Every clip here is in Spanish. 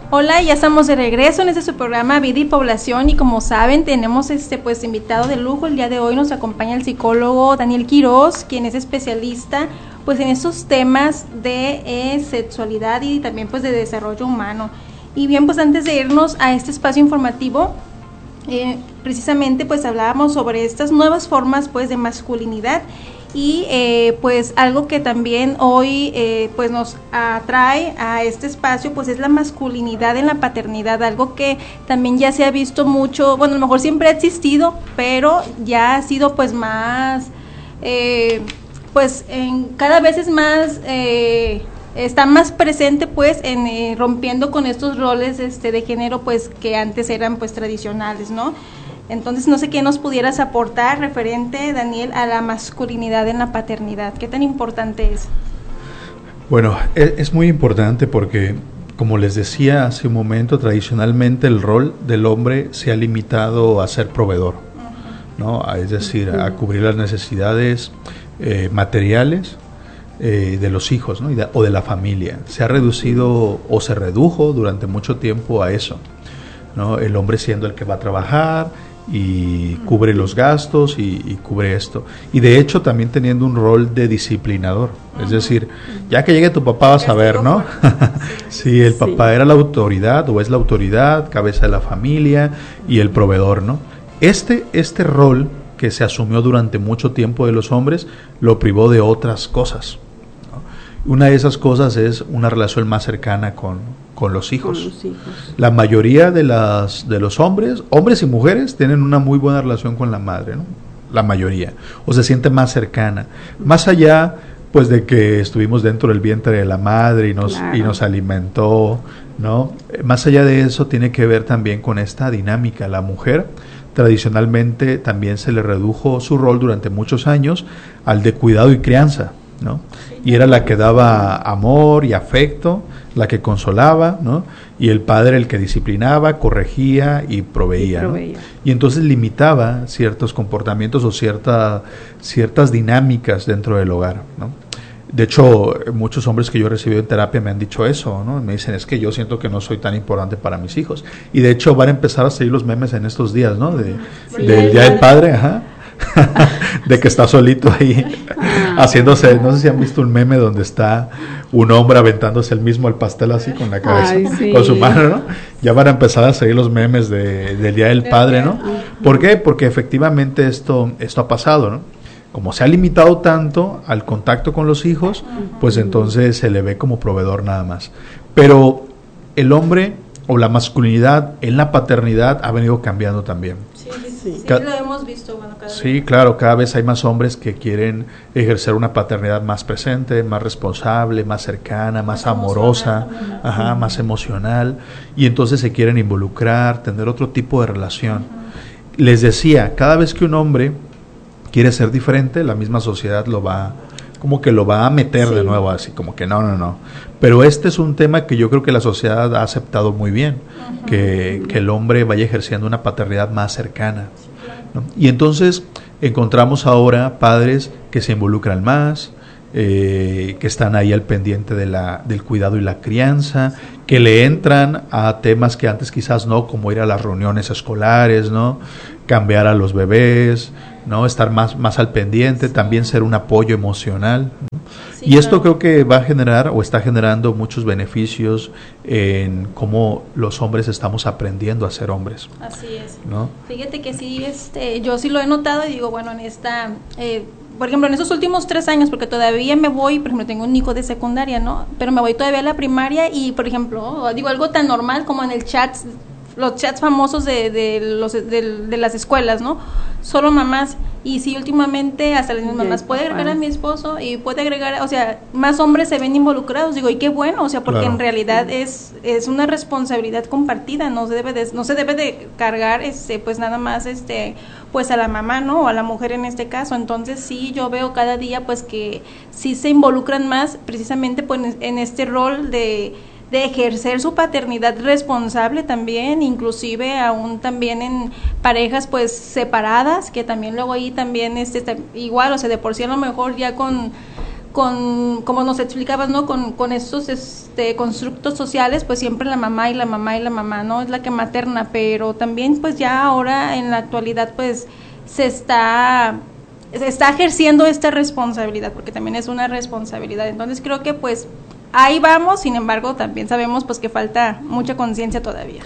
Hola, ya estamos de regreso en este su programa Vida y Población y como saben tenemos pues invitado de lujo. El día de hoy nos acompaña el psicólogo Daniel Quiroz, quien es especialista pues en estos temas de sexualidad y también pues de desarrollo humano. Y bien, pues antes de irnos a este espacio informativo, precisamente pues hablábamos sobre estas nuevas formas pues de masculinidad. Y pues algo que también hoy pues nos atrae a este espacio pues es la masculinidad en la paternidad, algo que también ya se ha visto mucho, bueno, a lo mejor siempre ha existido, pero ya ha sido pues más, pues cada vez es más, está más presente pues en rompiendo con estos roles de género pues que antes eran pues tradicionales, ¿no? Entonces, no sé qué nos pudieras aportar referente, Daniel, a la masculinidad en la paternidad. ¿Qué tan importante es? Bueno, es muy importante porque, como les decía hace un momento, tradicionalmente el rol del hombre se ha limitado a ser proveedor, ¿no? Es decir, a cubrir las necesidades materiales de los hijos, ¿no? O de la familia. Se ha reducido o se redujo durante mucho tiempo a eso, ¿no? El hombre siendo el que va a trabajar y cubre los gastos y cubre esto. Y de hecho también teniendo un rol de disciplinador. Es decir, ya que llegue tu papá vas a ver, ¿no? Sí, el papá era la autoridad o es la autoridad, cabeza de la familia y el proveedor, ¿no? Este rol que se asumió durante mucho tiempo de los hombres lo privó de otras cosas, ¿no? Una de esas cosas es una relación más cercana con los hijos. La mayoría de los hombres y mujeres, tienen una muy buena relación con la madre, ¿no? La mayoría, o se siente más cercana, más allá pues de que estuvimos dentro del vientre de la madre y nos alimentó, ¿no? Más allá de eso tiene que ver también con esta dinámica. La mujer tradicionalmente también se le redujo su rol durante muchos años al de cuidado y crianza, ¿no? Y era la que daba amor y afecto, la que consolaba, ¿no? Y el padre el que disciplinaba, corregía y proveía, ¿no? Y entonces limitaba ciertos comportamientos o ciertas dinámicas dentro del hogar, ¿no? De hecho, muchos hombres que yo he recibido en terapia me han dicho eso, ¿no? Me dicen, es que yo siento que no soy tan importante para mis hijos. Y de hecho van a empezar a salir los memes en estos días, ¿no? Del Día del Padre, ajá. De que está solito ahí haciéndose, no sé si han visto un meme donde está un hombre aventándose el mismo al pastel así con la cabeza, con su mano, ¿no? Ya van a empezar a salir los memes del Día del Padre, ¿no? ¿Por qué? Porque efectivamente esto ha pasado, ¿no? Como se ha limitado tanto al contacto con los hijos, pues entonces se le ve como proveedor nada más. Pero el hombre o la masculinidad en la paternidad ha venido cambiando también. Sí, lo hemos visto, bueno, cada vez. Sí, claro, cada vez hay más hombres que quieren ejercer una paternidad más presente, más responsable, más cercana, más amorosa, más emocional, y entonces se quieren involucrar, tener otro tipo de relación. Les decía, cada vez que un hombre quiere ser diferente, la misma sociedad lo va a meter de nuevo, así como que no. Pero este es un tema que yo creo que la sociedad ha aceptado muy bien, que el hombre vaya ejerciendo una paternidad más cercana, ¿no? Y entonces encontramos ahora padres que se involucran más, que están ahí al pendiente del cuidado y la crianza, que le entran a temas que antes quizás no, como ir a las reuniones escolares, ¿no? Cambiar a los bebés, ¿no? Estar más al pendiente, también ser un apoyo emocional, ¿no? Y esto creo que va a generar o está generando muchos beneficios en cómo los hombres estamos aprendiendo a ser hombres. Así es, ¿no? Fíjate que sí, yo sí lo he notado y digo, bueno, por ejemplo, en esos últimos 3 años, porque todavía me voy, por ejemplo, tengo un hijo de secundaria, ¿no? Pero me voy todavía a la primaria y, por ejemplo, digo algo tan normal como en el chat, los chats famosos de las escuelas, ¿no? Solo mamás. Y sí, últimamente hasta las mismas mamás puede agregar a mi esposo y puede agregar, o sea, más hombres se ven involucrados. Digo, y qué bueno, o sea, porque en realidad es una responsabilidad compartida, no se debe de cargar pues nada más pues a la mamá, ¿no? O a la mujer en este caso. Entonces sí, yo veo cada día pues que sí se involucran más precisamente pues en este rol de ejercer su paternidad responsable también, inclusive aún también en parejas pues separadas, que también luego ahí también igual, o sea, de por sí a lo mejor ya con como nos explicabas, ¿no? Con estos constructos sociales, pues siempre la mamá, ¿no? Es la que materna, pero también pues ya ahora en la actualidad pues se está ejerciendo esta responsabilidad, porque también es una responsabilidad. Entonces creo que pues ahí vamos, sin embargo también sabemos pues que falta mucha conciencia todavía.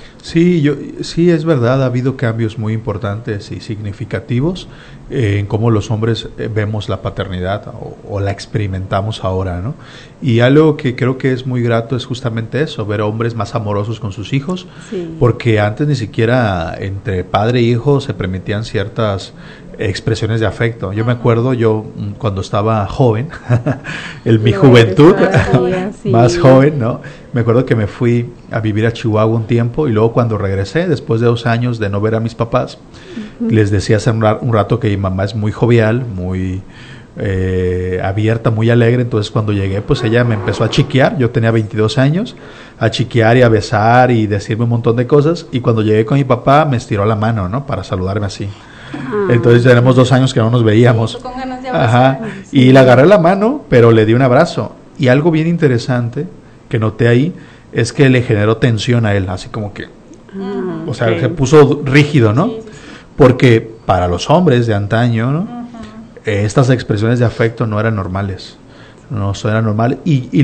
Sí, es verdad, ha habido cambios muy importantes y significativos en cómo los hombres vemos la paternidad o la experimentamos ahora, ¿no? Y algo que creo que es muy grato es justamente eso, ver hombres más amorosos con sus hijos, porque antes ni siquiera entre padre e hijo se permitían ciertas expresiones de afecto. Yo me acuerdo, cuando estaba joven, en mi juventud, más joven, ¿no? Me acuerdo que me fui a vivir a Chihuahua un tiempo y luego cuando regresé, después de 2 años de no ver a mis papás, les decía hace un rato que mi mamá es muy jovial, muy abierta, muy alegre. Entonces cuando llegué, pues ella me empezó a chiquear. Yo tenía 22 años, a chiquear y a besar y decirme un montón de cosas. Y cuando llegué con mi papá, me estiró la mano, ¿no? Para saludarme así. Entonces tenemos 2 años que no nos veíamos. Con ganas de abrazar. Ajá. Y le agarré la mano, pero le di un abrazo. Y algo bien interesante que noté ahí es que le generó tensión a él, así como que, o sea, se puso rígido, ¿no? Sí. Porque para los hombres de antaño, ¿no? Estas expresiones de afecto no eran normales. No eran normales. Y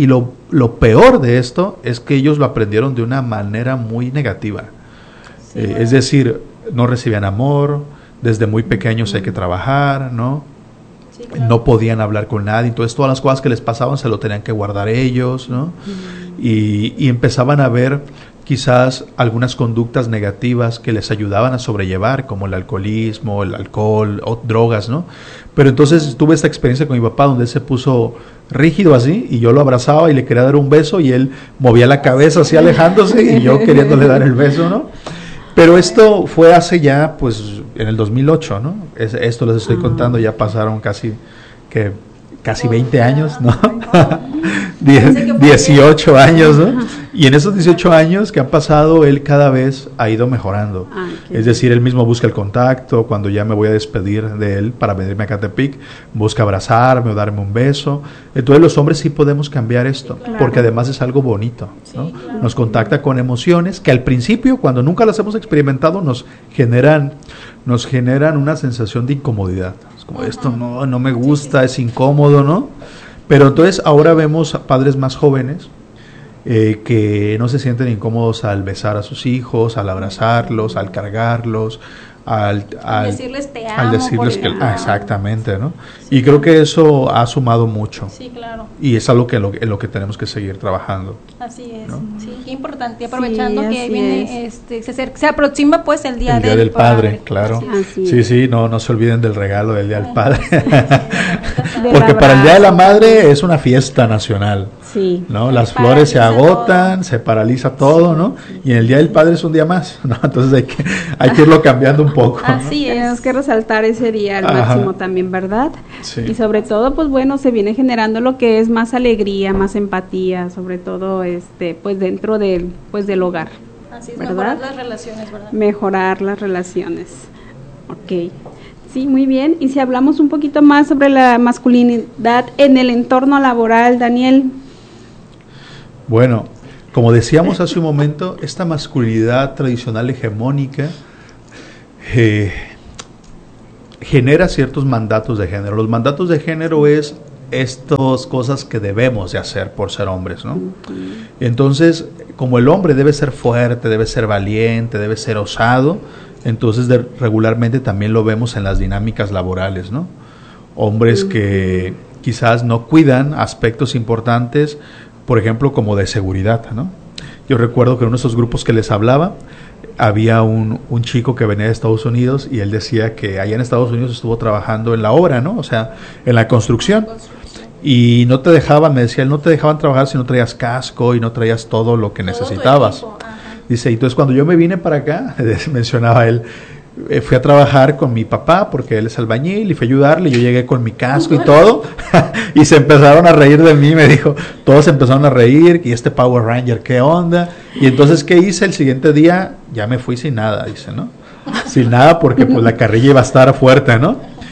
lo peor de esto es que ellos lo aprendieron de una manera muy negativa. Sí, es decir, no recibían amor, desde muy pequeños hay que trabajar, ¿no? Sí, claro. No podían hablar con nadie, entonces todas las cosas que les pasaban se lo tenían que guardar ellos, ¿no? Y empezaban a ver quizás algunas conductas negativas que les ayudaban a sobrellevar, como el alcoholismo, el alcohol, o drogas, ¿no? Pero entonces tuve esta experiencia con mi papá donde él se puso rígido así y yo lo abrazaba y le quería dar un beso y él movía la cabeza así alejándose y yo queriéndole dar el beso, ¿no? Pero esto fue hace ya, pues, en el 2008, ¿no? Esto les estoy contando, ya pasaron casi 20 años, ¿no? 18 años, ¿no? Y en esos 18 años que han pasado, él cada vez ha ido mejorando. Es decir, él mismo busca el contacto. Cuando ya me voy a despedir de él para venirme a Catepec, busca abrazarme o darme un beso. Entonces los hombres sí podemos cambiar esto, sí, claro, porque además es algo bonito, ¿no? Sí, claro. Nos contacta con emociones que al principio, cuando nunca las hemos experimentado, nos generan una sensación de incomodidad. Es como, esto no me gusta, es incómodo, ¿no? Pero entonces ahora vemos a padres más jóvenes que no se sienten incómodos al besar a sus hijos, al abrazarlos, al cargarlos, al decirles te amo. Al decirles que exactamente, ¿no? Sí, y creo que eso ha sumado mucho. Sí, claro. Y es algo que en lo que tenemos que seguir trabajando. Así es, ¿no? Sí, qué importante. Aprovechando que viene, se aproxima pues el Día del Padre, claro. Sí, no se olviden del regalo del Día del Padre. Porque para el Día de la Madre es una fiesta nacional. Sí. ¿No? Las flores se agotan, todo. Se paraliza todo, ¿no? Y en el Día del Padre es un día más, ¿no? Entonces hay que irlo cambiando un poco, ¿no? Así es. Tenemos que resaltar ese día al máximo también, ¿verdad? Sí. Y sobre todo, pues bueno, se viene generando lo que es más alegría, más empatía, sobre todo pues dentro del hogar. Así es, ¿verdad? Mejorar las relaciones, ¿verdad? Mejorar las relaciones. Ok. Sí, muy bien. Y si hablamos un poquito más sobre la masculinidad en el entorno laboral, Daniel. Bueno, como decíamos hace un momento, esta masculinidad tradicional hegemónica genera ciertos mandatos de género. Los mandatos de género es estas cosas que debemos de hacer por ser hombres, ¿no? Entonces, como el hombre debe ser fuerte, debe ser valiente, debe ser osado, entonces regularmente también lo vemos en las dinámicas laborales, ¿no? Hombres que quizás no cuidan aspectos importantes, por ejemplo, como de seguridad, ¿no? Yo recuerdo que en uno de esos grupos que les hablaba, había un chico que venía de Estados Unidos y él decía que allá en Estados Unidos estuvo trabajando en la obra, ¿no? O sea, en la construcción. Y no te dejaban, me decía, no te dejaban trabajar si no traías casco y no traías todo lo que necesitabas. Dice, entonces cuando yo me vine para acá, mencionaba él, fui a trabajar con mi papá porque él es albañil y fui a ayudarle, yo llegué con mi casco y todo y se empezaron a reír de mí, me dijo, todos se empezaron a reír, y este Power Ranger, ¿qué onda? Y entonces, ¿qué hice? El siguiente día ya me fui sin nada, dice, ¿no? Sin nada porque pues la carrilla iba a estar fuerte, ¿no?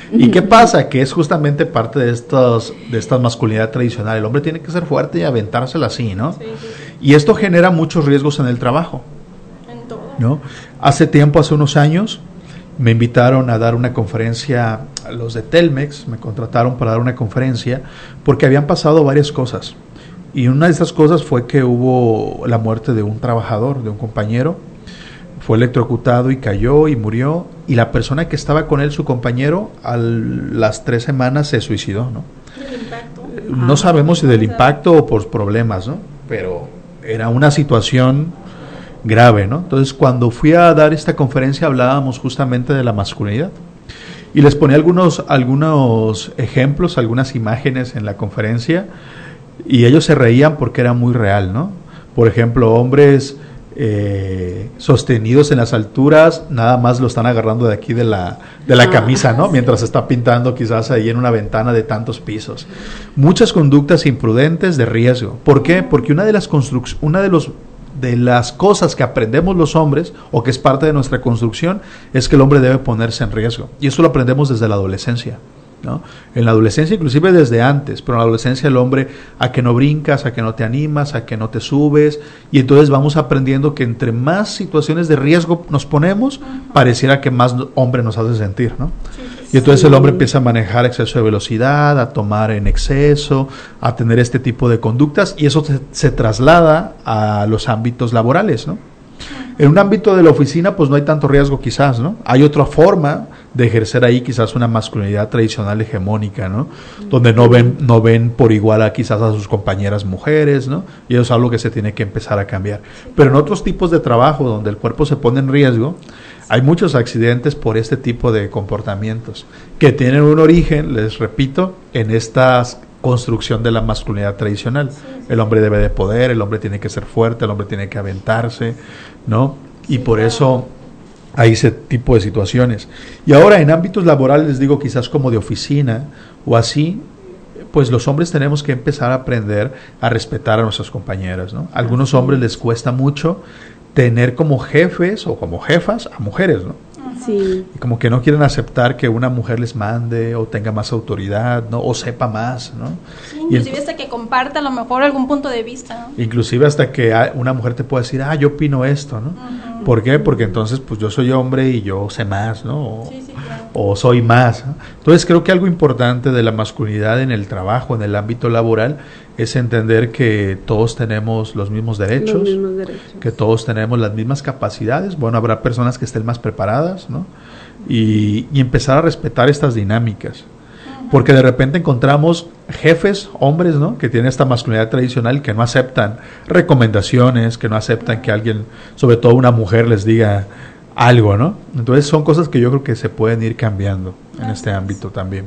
¿Y qué pasa? Que es justamente parte de esta masculinidad tradicional. El hombre tiene que ser fuerte y aventársela así, ¿no? Sí. Y esto genera muchos riesgos en el trabajo, en todo, ¿no? Hace unos años, me invitaron a dar una conferencia, los de Telmex me contrataron para dar una conferencia porque habían pasado varias cosas. Y una de esas cosas fue que hubo la muerte de un trabajador, de un compañero. Fue electrocutado y cayó y murió. Y la persona que estaba con él, su compañero, a las 3 semanas se suicidó, ¿no? ¿Del impacto? No sabemos si del impacto o por problemas, ¿no? Pero era una situación grave, ¿no? Entonces, cuando fui a dar esta conferencia hablábamos justamente de la masculinidad y les ponía algunos ejemplos, algunas imágenes en la conferencia y ellos se reían porque era muy real, ¿no? Por ejemplo, hombres sostenidos en las alturas, nada más lo están agarrando de aquí de la camisa, ¿no? Mientras está pintando quizás ahí en una ventana de tantos pisos. Muchas conductas imprudentes de riesgo. ¿Por qué? Porque una de las cosas que aprendemos los hombres, o que es parte de nuestra construcción, es que el hombre debe ponerse en riesgo. Y eso lo aprendemos desde la adolescencia, ¿no? En la adolescencia, inclusive desde antes, pero en la adolescencia el hombre a que no brincas, a que no te animas, a que no te subes, y entonces vamos aprendiendo que entre más situaciones de riesgo nos ponemos, pareciera que más hombre nos hace sentir, ¿no? Y entonces el hombre empieza a manejar exceso de velocidad, a tomar en exceso, a tener este tipo de conductas, y eso se traslada a los ámbitos laborales, ¿no? En un ámbito de la oficina, pues no hay tanto riesgo quizás, ¿no? Hay otra forma de ejercer ahí quizás una masculinidad tradicional hegemónica, ¿no? Donde no ven por igual a quizás a sus compañeras mujeres, ¿no? Y eso es algo que se tiene que empezar a cambiar. Pero en otros tipos de trabajo donde el cuerpo se pone en riesgo, hay muchos accidentes por este tipo de comportamientos que tienen un origen, les repito, en esta construcción de la masculinidad tradicional. El hombre debe de poder, el hombre tiene que ser fuerte, el hombre tiene que aventarse, ¿no? Y por eso hay ese tipo de situaciones. Y ahora en ámbitos laborales, les digo, quizás como de oficina o así, pues los hombres tenemos que empezar a aprender a respetar a nuestras compañeras, ¿no? A algunos hombres les cuesta mucho tener como jefes o como jefas a mujeres, ¿no? Sí. Y como que no quieren aceptar que una mujer les mande o tenga más autoridad, ¿no? O sepa más, ¿no? Sí, inclusive hasta que comparta a lo mejor algún punto de vista, ¿no? Inclusive hasta que una mujer te pueda decir, yo opino esto, ¿no? Uh-huh. ¿Por qué? Porque entonces pues yo soy hombre y yo sé más, ¿no? Claro. O soy más, ¿no? Entonces creo que algo importante de la masculinidad en el trabajo, en el ámbito laboral, es entender que todos tenemos los mismos derechos, que todos tenemos las mismas capacidades. Bueno, habrá personas que estén más preparadas, ¿no? Y empezar a respetar estas dinámicas. Porque de repente encontramos jefes, hombres, ¿no? Que tienen esta masculinidad tradicional, que no aceptan recomendaciones, que no aceptan que alguien, sobre todo una mujer, les diga algo, ¿no? Entonces son cosas que yo creo que se pueden ir cambiando en este ámbito también.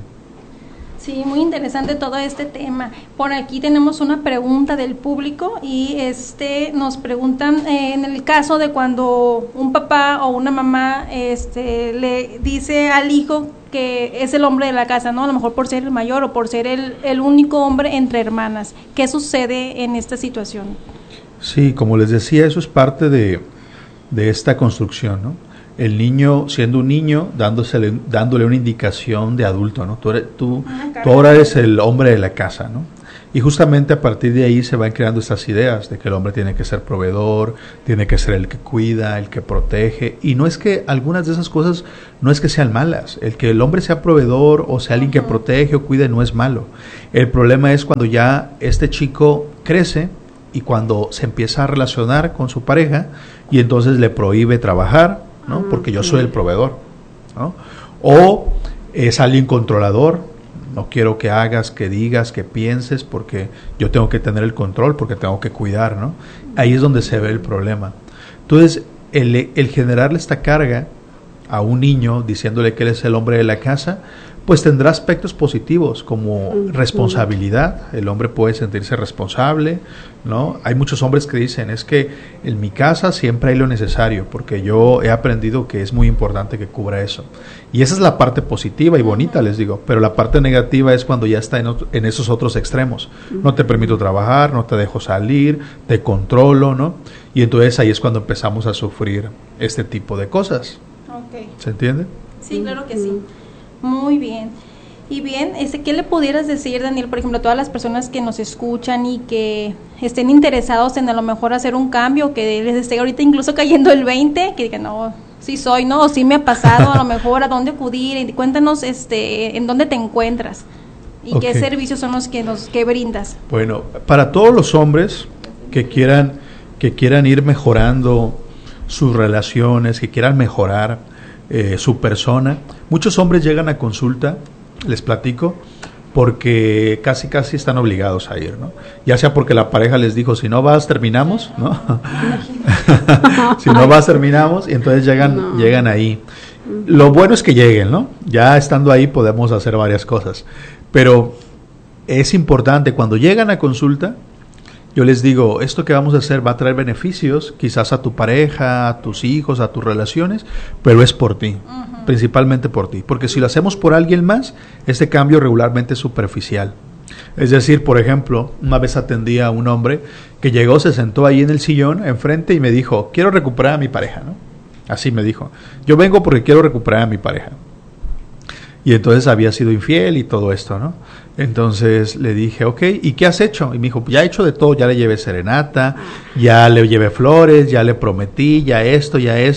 Sí, muy interesante todo este tema. Por aquí tenemos una pregunta del público y nos preguntan en el caso de cuando un papá o una mamá le dice al hijo que es el hombre de la casa, ¿no? A lo mejor por ser el mayor o por ser el único hombre entre hermanas. ¿Qué sucede en esta situación? Sí, como les decía, eso es parte de esta construcción, ¿no? El niño, siendo un niño, dándole una indicación de adulto, ¿no? Tú ahora eres el hombre de la casa, ¿no? Y justamente a partir de ahí se van creando estas ideas de que el hombre tiene que ser proveedor, tiene que ser el que cuida, el que protege. Y no es que algunas de esas cosas no es que sean malas. El que el hombre sea proveedor o sea alguien que protege o cuide no es malo. El problema es cuando ya este chico crece y cuando se empieza a relacionar con su pareja y entonces le prohíbe trabajar, ¿no? Porque yo soy el proveedor, ¿no? O es alguien controlador, no quiero que hagas, que digas, que pienses, porque yo tengo que tener el control, porque tengo que cuidar, ¿no? Ahí es donde se ve el problema. Entonces, el generarle esta carga a un niño, diciéndole que él es el hombre de la casa, pues tendrá aspectos positivos como responsabilidad. El hombre puede sentirse responsable, ¿no? Hay muchos hombres que dicen, es que en mi casa siempre hay lo necesario, porque yo he aprendido que es muy importante que cubra eso. Y esa es la parte positiva y bonita, les digo, pero la parte negativa es cuando ya está en esos otros extremos. No te permito trabajar, no te dejo salir, te controlo, ¿no? Y entonces ahí es cuando empezamos a sufrir este tipo de cosas. Okay. ¿Se entiende? Sí, claro que sí. Muy bien. Y bien, ¿qué le pudieras decir, Daniel, por ejemplo, a todas las personas que nos escuchan y que estén interesados en a lo mejor hacer un cambio, que les esté ahorita incluso cayendo el 20, que digan, no, sí soy, ¿no? O sí me ha pasado, a lo mejor, ¿a dónde acudir? Y cuéntanos, en dónde te encuentras y qué servicios son los que brindas. Bueno, para todos los hombres que quieran ir mejorando sus relaciones, que quieran mejorar su persona, muchos hombres llegan a consulta, les platico, porque casi están obligados a ir, ¿no? Ya sea porque la pareja les dijo, si no vas, terminamos, ¿no? Si no vas, terminamos, y entonces llegan ahí. Lo bueno es que lleguen, ¿no? Ya estando ahí podemos hacer varias cosas, pero es importante, cuando llegan a consulta, yo les digo, esto que vamos a hacer va a traer beneficios, quizás a tu pareja, a tus hijos, a tus relaciones, pero es por ti, principalmente por ti, porque si lo hacemos por alguien más, este cambio regularmente es superficial. Es decir, por ejemplo, una vez atendí a un hombre que llegó, se sentó ahí en el sillón enfrente y me dijo, quiero recuperar a mi pareja, ¿no? Así me dijo, yo vengo porque quiero recuperar a mi pareja. Y entonces había sido infiel y todo esto, ¿no? Entonces le dije, ok, ¿y qué has hecho? Y me dijo, ya he hecho de todo, ya le llevé serenata, ya le llevé flores, ya le prometí, ya esto.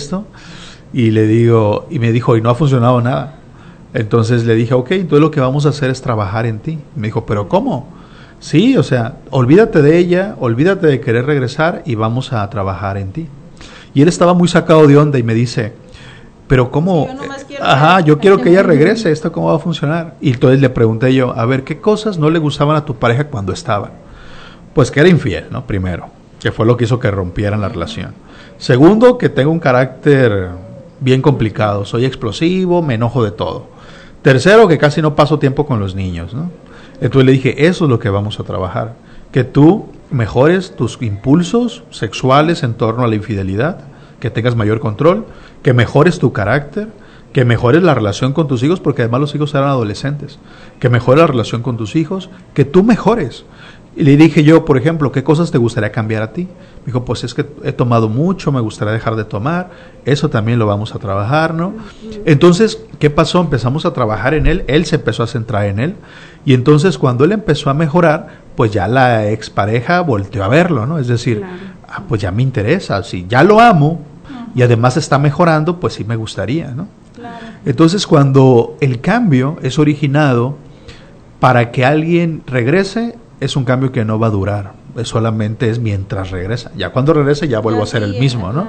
Y le digo, y me dijo, y no ha funcionado nada. Entonces le dije, ok, entonces lo que vamos a hacer es trabajar en ti. Me dijo, ¿pero cómo? Sí, o sea, olvídate de ella, olvídate de querer regresar y vamos a trabajar en ti. Y él estaba muy sacado de onda y me dice, pero ¿cómo? Yo quiero que ella regrese, ¿esto cómo va a funcionar? Y entonces le pregunté yo, a ver, ¿qué cosas no le gustaban a tu pareja cuando estaban? Pues que era infiel, ¿no? Primero, que fue lo que hizo que rompieran la relación. Segundo, que tengo un carácter bien complicado, soy explosivo, me enojo de todo. Tercero, que casi no paso tiempo con los niños, ¿no? Entonces le dije, eso es lo que vamos a trabajar, que tú mejores tus impulsos sexuales en torno a la infidelidad, que tengas mayor control, que mejores tu carácter, que mejores la relación con tus hijos, porque además los hijos eran adolescentes, que mejores la relación con tus hijos, que tú mejores. Y le dije yo, por ejemplo, ¿qué cosas te gustaría cambiar a ti? Me dijo, pues es que he tomado mucho, me gustaría dejar de tomar, eso también lo vamos a trabajar, ¿no? Entonces, ¿qué pasó? Empezamos a trabajar en él se empezó a centrar en él, y entonces cuando él empezó a mejorar, pues ya la expareja volteó a verlo, ¿no? Es decir, claro, pues ya me interesa, si ya lo amo, y además está mejorando, pues sí me gustaría, ¿no? Claro. Entonces, cuando el cambio es originado para que alguien regrese, es un cambio que no va a durar, solamente es mientras regresa. Ya cuando regrese ya vuelvo a ser el mismo, ¿no?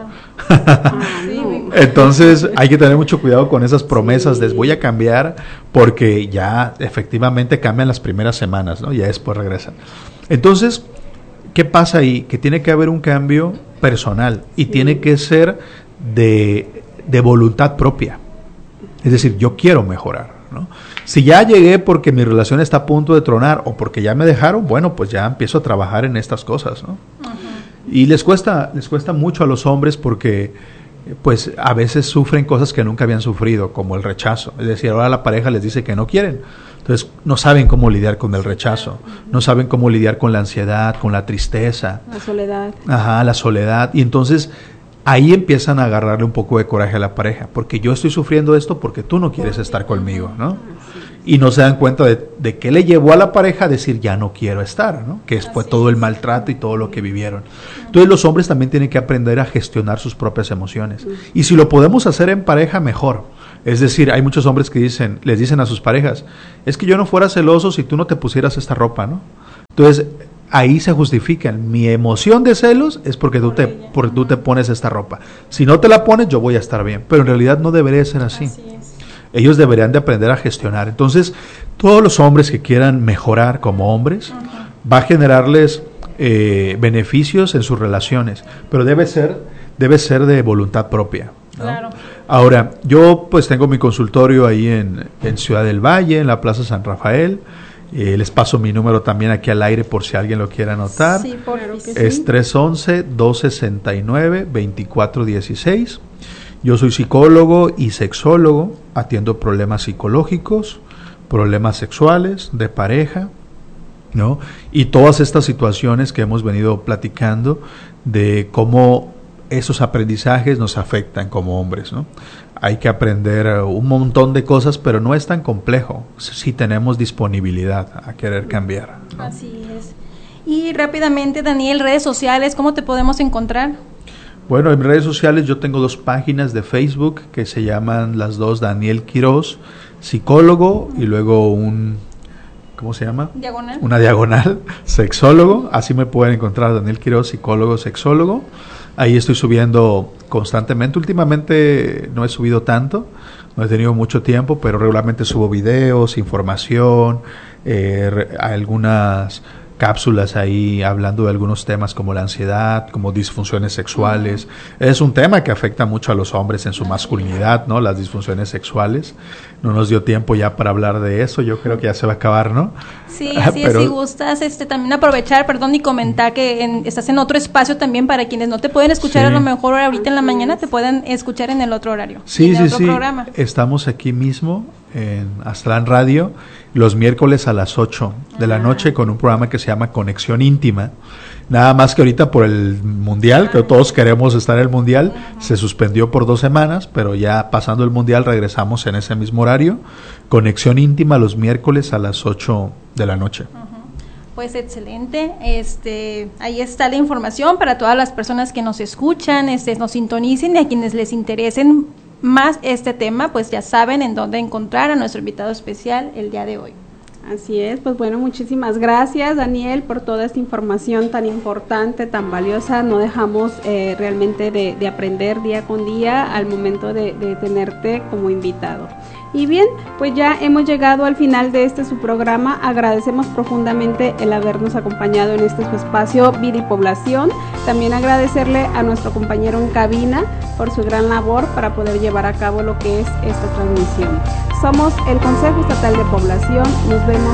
Entonces hay que tener mucho cuidado con esas promesas de voy a cambiar, porque ya efectivamente cambian las primeras semanas, ¿no? Ya después regresan. Entonces, ¿qué pasa ahí? Que tiene que haber un cambio personal y tiene que ser de voluntad propia. Es decir, yo quiero mejorar, ¿no? Si ya llegué porque mi relación está a punto de tronar o porque ya me dejaron, bueno, pues ya empiezo a trabajar en estas cosas, ¿no? Y les cuesta mucho a los hombres porque pues a veces sufren cosas que nunca habían sufrido, como el rechazo. Es decir, ahora la pareja les dice que no quieren. Entonces no saben cómo lidiar con el rechazo, no saben cómo lidiar con la ansiedad, con la tristeza. La soledad. La soledad. Y entonces ahí empiezan a agarrarle un poco de coraje a la pareja, porque yo estoy sufriendo esto porque tú no quieres estar conmigo, ¿no? Y no se dan cuenta de qué le llevó a la pareja a decir ya no quiero estar, ¿no? Que fue todo el maltrato y todo lo que vivieron. Entonces los hombres también tienen que aprender a gestionar sus propias emociones. Y si lo podemos hacer en pareja, mejor. Es decir, hay muchos hombres que les dicen a sus parejas, es que yo no fuera celoso si tú no te pusieras esta ropa, ¿no? Entonces ahí se justifican, mi emoción de celos es porque tú te pones esta ropa. Si no te la pones, yo voy a estar bien. Pero en realidad no debería ser así. Ellos deberían de aprender a gestionar. Entonces, todos los hombres que quieran mejorar como hombres, va a generarles beneficios en sus relaciones, pero debe ser de voluntad propia, ¿no? Claro. Ahora, yo pues tengo mi consultorio ahí en Ciudad del Valle, en la Plaza San Rafael. Les paso mi número también aquí al aire por si alguien lo quiere anotar. Sí, es 311-269-2416. Yo soy psicólogo y sexólogo, atiendo problemas psicológicos, problemas sexuales, de pareja, ¿no? Y todas estas situaciones que hemos venido platicando de cómo esos aprendizajes nos afectan como hombres, ¿no? hay que aprender un montón de cosas, pero no es tan complejo si tenemos disponibilidad a querer cambiar, ¿no? Así es. Y rápidamente, Daniel, redes sociales, ¿cómo te podemos encontrar? Bueno, en redes sociales yo tengo 2 páginas de Facebook que se llaman las dos Daniel Quiroz, psicólogo, y luego ¿cómo se llama? Diagonal. Una diagonal, sexólogo. Así me pueden encontrar, Daniel Quiroz, psicólogo, sexólogo. Ahí estoy subiendo constantemente. Últimamente no he subido tanto, no he tenido mucho tiempo, pero regularmente subo videos, información, algunas cápsulas ahí hablando de algunos temas como la ansiedad, como disfunciones sexuales. Es un tema que afecta mucho a los hombres en su masculinidad, ¿no? Las disfunciones sexuales. No nos dio tiempo ya para hablar de eso, yo creo que ya se va a acabar, ¿no? Sí, así es. Si gustas también aprovechar, y comentar que estás en otro espacio también para quienes no te pueden escuchar, sí, a lo mejor ahorita en la mañana te pueden escuchar en el otro horario. Sí, programa. Estamos aquí mismo en Aztlán Radio los miércoles a las 8 de la noche con un programa que se llama Conexión Íntima. Nada más que ahorita por el Mundial, que todos queremos estar en el Mundial, se suspendió por 2 semanas, pero ya pasando el Mundial regresamos en ese mismo horario. Conexión Íntima los miércoles a las 8 de la noche. Pues excelente, ahí está la información para todas las personas que nos escuchan, nos sintonicen, y a quienes les interesen más este tema, pues ya saben en dónde encontrar a nuestro invitado especial el día de hoy. Así es, pues bueno, muchísimas gracias, Daniel, por toda esta información tan importante, tan valiosa. No dejamos realmente de aprender día con día al momento de tenerte como invitado. Y bien, pues ya hemos llegado al final de su programa. Agradecemos profundamente el habernos acompañado en su espacio Vida y Población. También agradecerle a nuestro compañero en cabina por su gran labor para poder llevar a cabo lo que es esta transmisión. Somos el Consejo Estatal de Población. Nos vemos